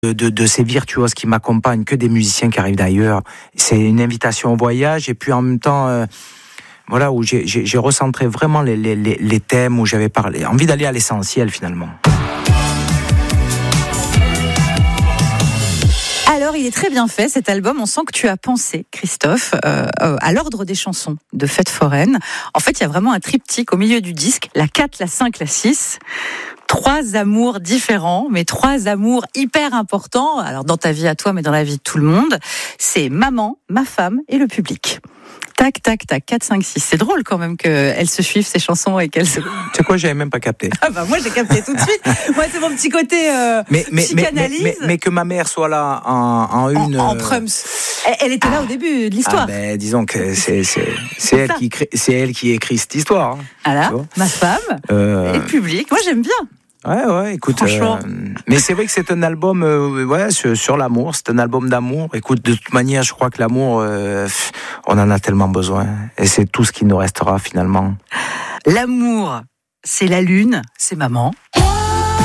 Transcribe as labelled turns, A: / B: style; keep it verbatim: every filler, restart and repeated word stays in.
A: de, de, de ces virtuoses qui m'accompagnent, que des musiciens qui arrivent d'ailleurs. C'est une invitation au voyage, et puis en même temps, euh, voilà, où j'ai, j'ai, j'ai recentré vraiment les, les, les, les thèmes, où j'avais parlé, envie d'aller à l'essentiel finalement.
B: Alors, il est très bien fait, cet album. On sent que tu as pensé, Christophe, euh, euh, à l'ordre des chansons de Fête foraine. En fait, il y a vraiment un triptyque au milieu du disque, la quatre, la cinq, la six. Trois amours différents, mais trois amours hyper importants. Alors, dans ta vie à toi, mais dans la vie de tout le monde. C'est maman, ma femme et le public. Tac, tac, tac, quatre, cinq, six. C'est drôle quand même qu'elles se suivent, ces chansons, et qu'elles se...
A: Tu sais quoi, j'avais même pas capté.
B: Ah bah moi, j'ai capté tout de suite. Moi, c'est mon petit côté euh,
A: mais, mais,
B: psychanalyse.
A: Mais, mais, mais, mais que ma mère soit là en, en une...
B: En, en prums. Elle, elle était là ah, au début de l'histoire.
A: Ah ben, disons que c'est, c'est, c'est, elle, qui crée, c'est elle qui écrit cette histoire. Hein,
B: voilà, ma femme euh... et le public. Moi, j'aime bien.
A: Ouais, ouais, écoute.
B: Franchement.
A: Euh, mais c'est vrai que c'est un album euh, ouais, sur, sur l'amour, c'est un album d'amour. Écoute, de toute manière, je crois que l'amour, euh, on en a tellement besoin. Et c'est tout ce qui nous restera finalement.
B: L'amour, c'est la lune, c'est maman.